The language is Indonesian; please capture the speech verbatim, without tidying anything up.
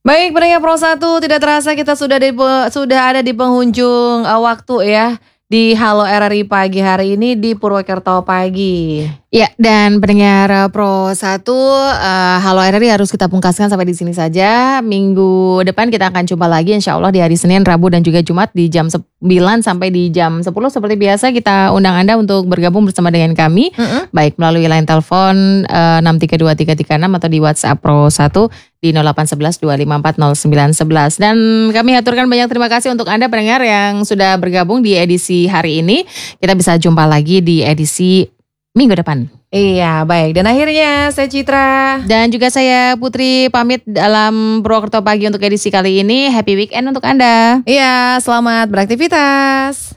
Baik, pendengar Pro satu, tidak terasa kita sudah di, sudah ada di penghujung uh, waktu ya di Halo R R I pagi hari ini di Purwokerto pagi. Ya, dan pendengar Pro satu, uh, Halo R R I harus kita pungkaskan sampai di sini saja. Minggu depan kita akan jumpa lagi insya Allah di hari Senin, Rabu dan juga Jumat di jam sembilan sampai di jam sepuluh. Seperti biasa kita undang Anda untuk bergabung bersama dengan kami. Mm-hmm. Baik melalui line telepon uh, enam tiga dua tiga tiga enam atau di WhatsApp Pro satu di nol delapan satu satu dua lima empat nol sembilan satu satu. Dan kami haturkan banyak terima kasih untuk Anda pendengar yang sudah bergabung di edisi hari ini. Kita bisa jumpa lagi di edisi minggu depan. Iya, baik. Dan akhirnya saya Citra dan juga saya Putri pamit dalam Purwokerto pagi untuk edisi kali ini. Happy weekend untuk Anda. Iya, selamat beraktivitas.